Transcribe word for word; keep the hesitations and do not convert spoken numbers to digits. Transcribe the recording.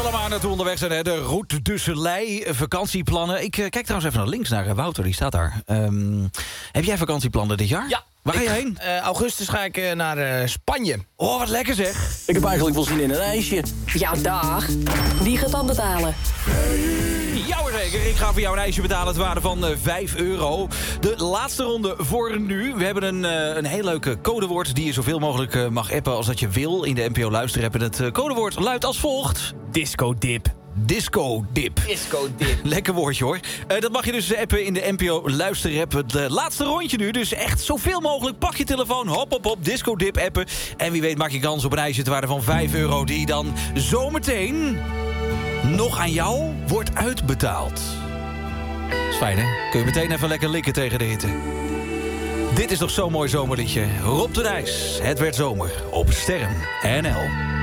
zullen maar naartoe onderweg zijn, hè? De Route du Soleil, vakantieplannen. Ik uh, kijk trouwens even naar links, naar uh, Wouter, die staat daar. Um, heb jij vakantieplannen dit jaar? Ja. Waar ga je ik, heen? Uh, augustus ga ik uh, naar uh, Spanje. Oh, wat lekker zeg. Ik heb eigenlijk wel zin in een ijsje. Ja, dag. Wie gaat dan betalen? Ja, zeker. Ik ga voor jou een ijsje betalen. Het waarde van uh, vijf euro. De laatste ronde voor nu. We hebben een, uh, een heel leuk codewoord die je zoveel mogelijk uh, mag appen als dat je wil in de N P O Luisterapp. En het uh, codewoord luidt als volgt. Disco dip. Disco dip. Disco dip. Lekker woordje hoor. Uh, dat mag je dus appen in de N P O Luisterapp. Het uh, laatste rondje nu. Dus echt zoveel mogelijk. Pak je telefoon. Hop, hop, hop. Disco dip appen. En wie weet maak je kans op een ijsje te waarde van vijf euro. Die dan zometeen nog aan jou wordt uitbetaald. Is fijn hè? Kun je meteen even lekker likken tegen de hitte. Dit is toch zo'n mooi zomerliedje. Rob de Nijs. Het werd zomer op Sterren N L.